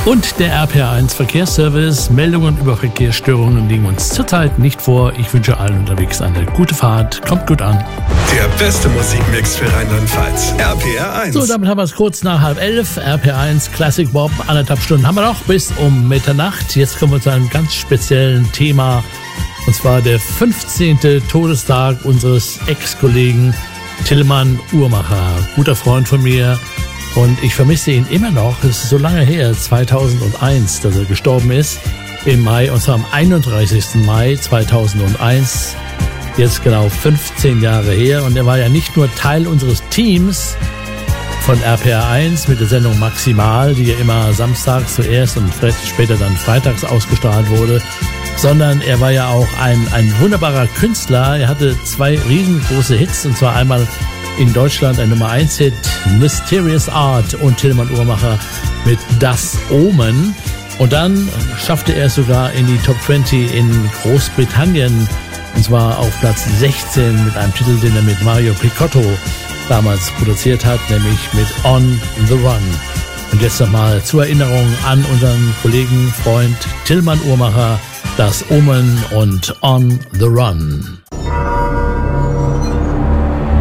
Und der RPR1 Verkehrsservice. Meldungen über Verkehrsstörungen liegen uns zurzeit nicht vor. Ich wünsche allen unterwegs eine gute Fahrt. Kommt gut an. Der beste Musikmix für Rheinland-Pfalz. RPR1. So, damit haben wir es kurz nach 10:30. RPR1 Classic Bob. 1,5 Stunden haben wir noch bis um Mitternacht. Jetzt kommen wir zu einem ganz speziellen Thema. Und zwar der 15. Todestag unseres Ex-Kollegen Tilman Uhrmacher. Guter Freund von mir. Und ich vermisse ihn immer noch. Es ist so lange her, 2001, dass er gestorben ist. Im Mai, und zwar am 31. Mai 2001. Jetzt genau 15 Jahre her. Und er war ja nicht nur Teil unseres Teams von RPR1 mit der Sendung Maximal, die ja immer samstags zuerst und später dann freitags ausgestrahlt wurde, sondern er war ja auch ein wunderbarer Künstler. Er hatte 2 riesengroße Hits, und zwar einmal in Deutschland ein Nummer 1 Hit, Mysterious Art, und Tilman Uhrmacher mit Das Omen. Und dann schaffte er es sogar in die Top 20 in Großbritannien, und zwar auf Platz 16 mit einem Titel, den er mit Mario Picotto damals produziert hat, nämlich mit On the Run. Und jetzt nochmal zur Erinnerung an unseren Kollegen, Freund Tilman Uhrmacher, Das Omen und On the Run.